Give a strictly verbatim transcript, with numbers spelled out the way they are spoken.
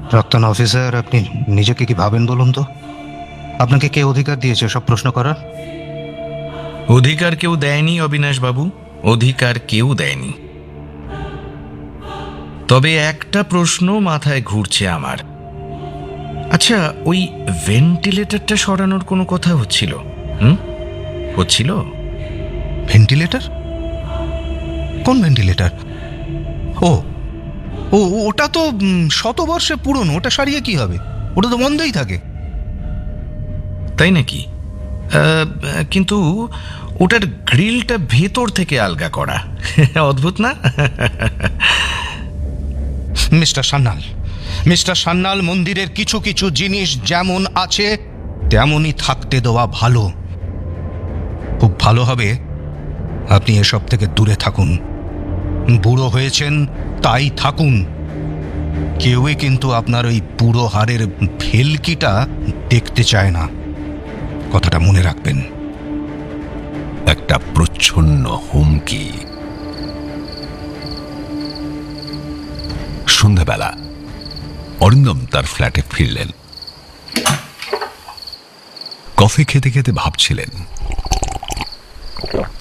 প্রাক্তন অফিসার, আপনি নিজেকে কি ভাবেন বলুন তো? আপনাকে কে অধিকার দিয়েছে সব প্রশ্ন করার? অধিকার কেউ দেয়নি অবিনাশ বাবু, অধিকার কেউ দেয়নি। তবে একটা প্রশ্ন মাথায় ঘুরছে আমার। আচ্ছা, ওই ভেন্টিলেটরটা সরানোর কোনো কথা হচ্ছিল? হুম, হচ্ছিল? ভেন্টিলেটর? কোন ভেন্টিলেটর? ও ও ওটা তো উম, শতবর্ষে পুরনো। ওটা সারিয়ে কি হবে? ওটা তো বন্ধই থাকে। তাই নাকি? আহ, কিন্তু ওটার গ্রিলটা ভেতর থেকে আলগা করা। অদ্ভুত না? মিস্টার সান্যাল, মিস্টার সান্যাল, মন্দিরের কিছু কিছু জিনিস যেমন আছে তেমনই থাকতে দেওয়া ভালো। খুব ভালো হবে আপনি এসব থেকে দূরে থাকুন। বুড়ো হয়েছেন তাই থাকুন। কেউই কিন্তু আপনার ওই বুড়ো হাড়ের ভেলকিটা দেখতে চায় না, কথাটা মনে রাখবেন। একটা প্রচ্ছন্ন হুমকি। সন্ধ্যাবেলা অরিন্দম তার ফ্ল্যাটে ফিরলেন। কফি খেতে খেতে ভাবছিলেন,